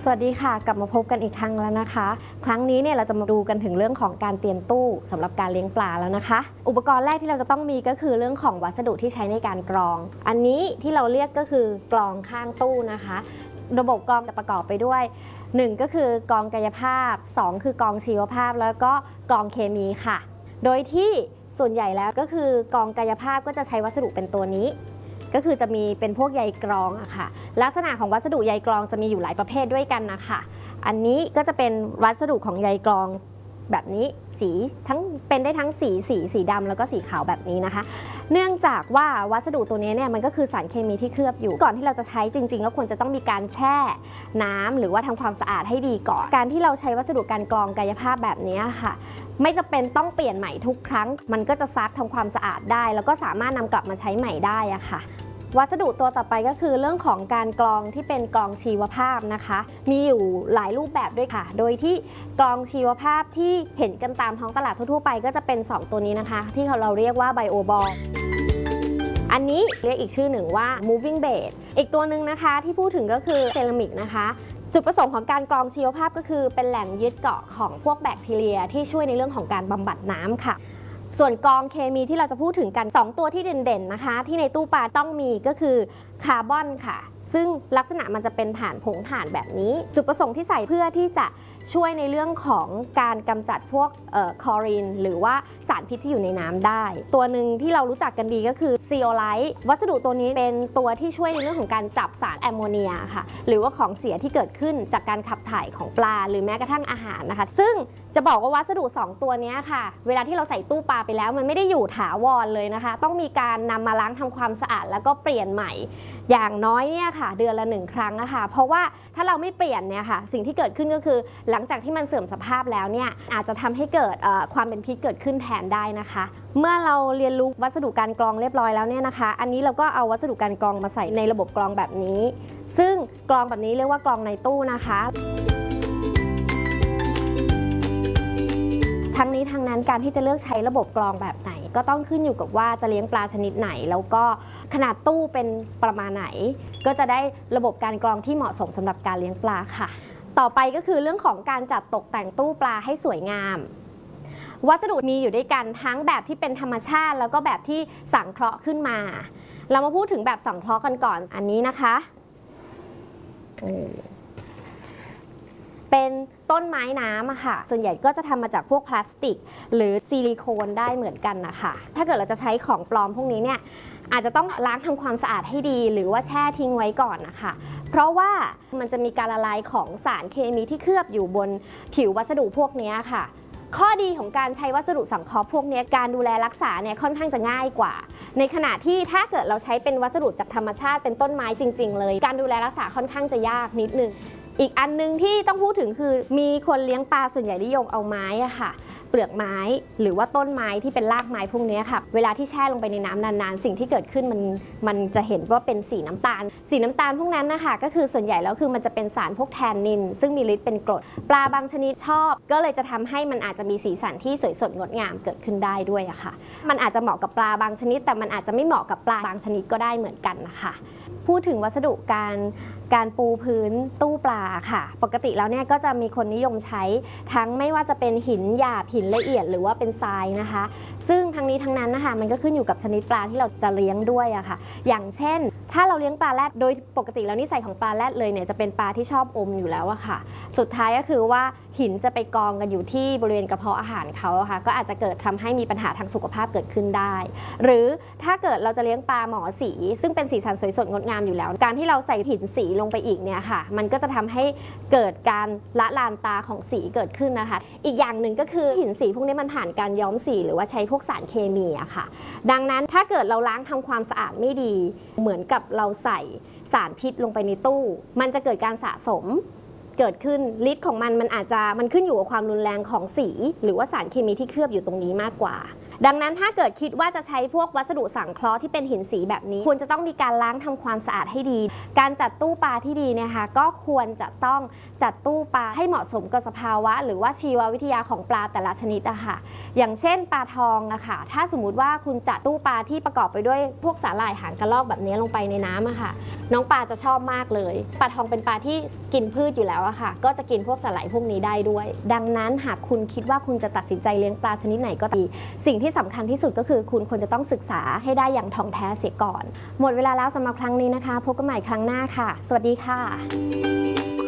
สวัสดีค่ะกลับมาพบกันอีกครั้งแล้วนะคะครั้งนี้เนี่ยเราจะมาดูกันถึงเรื่องของการเตรียมตู้สำหรับการเลี้ยงปลาแล้วนะคะอุปกรณ์แรกที่เราจะต้องมีก็คือเรื่องของวัสดุที่ใช้ในการกรองอันนี้ที่เราเรียกก็คือกรองข้างตู้นะคะระบบกรองจะประกอบไปด้วย1ก็คือกรองกายภาพ2คือกรองชีวภาพแล้วก็กรองเคมีค่ะโดยที่ส่วนใหญ่แล้วก็คือกรองกายภาพก็จะใช้วัสดุเป็นตัวนี้ก็คือจะมีเป็นพวกใยกรองอะค่ะลักษณะของวัสดุใยกรองจะมีอยู่หลายประเภทด้วยกันนะคะอันนี้ก็จะเป็นวัสดุของใยกรองแบบนี้สีทั้งเป็นได้ทั้งสีดำแล้วก็สีขาวแบบนี้นะคะเนื่องจากว่าวัสดุตัวนี้เนี่ยมันก็คือสารเคมีที่เคลือบอยู่ก่อนที่เราจะใช้จริงๆก็ควรจะต้องมีการแช่น้ำหรือว่าทำความสะอาดให้ดีก่อนการที่เราใช้วัสดุการกรองกายภาพแบบนี้ค่ะไม่จำเป็นต้องเปลี่ยนใหม่ทุกครั้งมันก็จะซักทำความสะอาดได้แล้วก็สามารถนำกลับมาใช้ใหม่ได้อะค่ะวัสดุตัวต่อไปก็คือเรื่องของการกรองที่เป็นกรองชีวภาพนะคะมีอยู่หลายรูปแบบด้วยค่ะโดยที่กรองชีวภาพที่เห็นกันตามท้องตลาดทั่วๆไปก็จะเป็น2ตัวนี้นะคะที่เราเรียกว่าไบโอบอลอันนี้เรียกอีกชื่อหนึ่งว่า moving bed อีกตัวหนึ่งนะคะที่พูดถึงก็คือเซรามิกนะคะจุดประสงค์ของการกรองชีวภาพก็คือเป็นแหล่งยึดเกาะของพวกแบคทีเรียที่ช่วยในเรื่องของการบำบัดน้ำค่ะส่วนกรองเคมีที่เราจะพูดถึงกัน2ตัวที่เด่นๆนะคะที่ในตู้ปลาต้องมีก็คือคาร์บอนค่ะซึ่งลักษณะมันจะเป็นถ่านผงถ่านแบบนี้จุดประสงค์ที่ใส่เพื่อที่จะช่วยในเรื่องของการกำจัดพวกคลอรีนหรือว่าสารพิษที่อยู่ในน้ำได้ตัวหนึ่งที่เรารู้จักกันดีก็คือซีโอไลท์วัสดุตัวนี้เป็นตัวที่ช่วยในเรื่องของการจับสารแอมโมเนียค่ะหรือว่าของเสียที่เกิดขึ้นจากการขับถ่ายของปลาหรือแม้กระทั่งอาหารนะคะซึ่งจะบอกว่าวัสดุ2ตัวนี้ค่ะเวลาที่เราใส่ตู้ปลาไปแล้วมันไม่ได้อยู่ถาวรเลยนะคะต้องมีการนำมาล้างทำความสะอาดแล้วก็เปลี่ยนใหม่อย่างน้อยเนี่ยค่ะเดือนละ1ครั้งนะคะเพราะว่าถ้าเราไม่เปลี่ยนเนี่ยค่ะสิ่งที่เกิดขึ้นก็คือหลังจากที่มันเสื่อมสภาพแล้วเนี่ยอาจจะทำให้เกิดความเป็นพิษเกิดขึ้นแทนได้นะคะเมื่อเราเรียนรู้วัสดุการกรองเรียบร้อยแล้วเนี่ยนะคะอันนี้เราก็เอาวัสดุการกรองมาใส่ในระบบกรองแบบนี้ซึ่งกรองแบบนี้เรียกว่ากรองในตู้นะคะทั้งนี้ทั้งนั้นการที่จะเลือกใช้ระบบกรองแบบไหนก็ต้องขึ้นอยู่กับว่าจะเลี้ยงปลาชนิดไหนแล้วก็ขนาดตู้เป็นประมาณไหนก็จะได้ระบบการกรองที่เหมาะสมสำหรับการเลี้ยงปลาค่ะต่อไปก็คือเรื่องของการจัดตกแต่งตู้ปลาให้สวยงามวัสดุมีอยู่ด้วยกันทั้งแบบที่เป็นธรรมชาติแล้วก็แบบที่สังเคราะห์ขึ้นมาเรามาพูดถึงแบบสังเคราะห์กันก่อนอันนี้นะคะเป็นต้นไม้น้ำอะค่ะส่วนใหญ่ก็จะทำมาจากพวกพลาสติกหรือซิลิโคนได้เหมือนกันนะคะถ้าเกิดเราจะใช้ของปลอมพวกนี้เนี่ยอาจจะต้องล้างทำความสะอาดให้ดีหรือว่าแช่ทิ้งไว้ก่อนนะคะเพราะว่ามันจะมีการละลายของสารเคมีที่เคลือบอยู่บนผิววัสดุพวกนี้ค่ะข้อดีของการใช้วัสดุสังเคราะห์พวกนี้การดูแลรักษาเนี่ยค่อนข้างจะง่ายกว่าในขณะที่ถ้าเกิดเราใช้เป็นวัสดุจากธรรมชาติเป็นต้นไม้จริงๆเลยการดูแลรักษาค่อนข้างจะยากนิดนึงอีกอันนึงที่ต้องพูดถึงคือมีคนเลี้ยงปลาส่วนใหญ่นิยมเอาไม้อะค่ะเปลือกไม้หรือว่าต้นไม้ที่เป็นรากไม้พวกนี้ค่ะเวลาที่แช่ลงไปในน้ำนานๆสิ่งที่เกิดขึ้นมันจะเห็นว่าเป็นสีน้ำตาลพวกนั้นนะคะก็คือส่วนใหญ่แล้วคือมันจะเป็นสารพวกแทนนินซึ่งมีฤทธิ์เป็นกรดปลาบางชนิดชอบก็เลยจะทำให้มันอาจจะมีสีสันที่สวยสดงดงามเกิดขึ้นได้ด้วยอะค่ะมันอาจจะเหมาะกับปลาบางชนิดแต่มันอาจจะไม่เหมาะกับปลาบางชนิดก็ได้เหมือนกันนะคะพูดถึงวัสดุการปูพื้นตู้ปลาค่ะปกติแล้วเนี่ยก็จะมีคนนิยมใช้ทั้งไม่ว่าจะเป็นหินหยาบหินละเอียดหรือว่าเป็นทรายนะคะซึ่งทั้งนี้ทั้งนั้นนะคะมันก็ขึ้นอยู่กับชนิดปลาที่เราจะเลี้ยงด้วยอะค่ะอย่างเช่นถ้าเราเลี้ยงปลาแรดโดยปกติแล้วนิสัยของปลาแรดเลยเนี่ยจะเป็นปลาที่ชอบอมอยู่แล้วอะค่ะสุดท้ายก็คือว่าหินจะไปกองกันอยู่ที่บริเวณกระเพาะอาหารเขาอะค่ะก็อาจจะเกิดทำให้มีปัญหาทางสุขภาพเกิดขึ้นได้หรือถ้าเกิดเราจะเลี้ยงปลาหมอสีซึ่งเป็นสีสันสวยสดงดงามอยู่แล้วการที่เราใส่หินสีลงไปอีกเนี่ยค่ะมันก็จะทำให้เกิดการละลานตาของสีเกิดขึ้นนะคะอีกอย่างหนึ่งก็คือหินสีพวกนี้มันผ่านการย้อมสีหรือว่าใช้พวกสารเคมีอะค่ะดังนั้นถ้าเกิดเราล้างทำความสะอาดไม่ดีเหมือนกับเราใส่สารพิษลงไปในตู้มันจะเกิดการสะสมเกิดขึ้นฤทธิ์ของมันอาจจะขึ้นอยู่กับความรุนแรงของสีหรือว่าสารเคมีที่เคลือบอยู่ตรงนี้มากกว่าดังนั้นถ้าเกิดคิดว่าจะใช้พวกวัสดุสังเคราะห์ที่เป็นหินสีแบบนี้ควรจะต้องมีการล้างทำความสะอาดให้ดี การจัดตู้ปลาที่ดีเนี่ยค่ะก็ควรจะต้องจัดตู้ปลาให้เหมาะสมกับสภาวะหรือว่าชีววิทยาของปลาแต่ละชนิดอะค่ะอย่างเช่นปลาทองอะค่ะถ้าสมมุติว่าคุณจัดตู้ปลาที่ประกอบไปด้วยพวกสาหร่ายหางกระรอกแบบนี้ลงไปในน้ำอะค่ะน้องปลาจะชอบมากเลยปลาทองเป็นปลาที่กินพืชอยู่แล้วอะค่ะก็จะกินพวกสาหร่ายพวกนี้ได้ด้วยดังนั้นหากคุณคิดว่าคุณจะตัดสินใจเลี้ยงปลาชนิดไหนก็ดีสิ่งที่สำคัญที่สุดก็คือคุณควรจะต้องศึกษาให้ได้อย่างถ่องแท้เสียก่อนหมดเวลาแล้วสำหรับครั้งนี้นะคะพบกันใหม่ครั้งหน้าค่ะสวัสดีค่ะ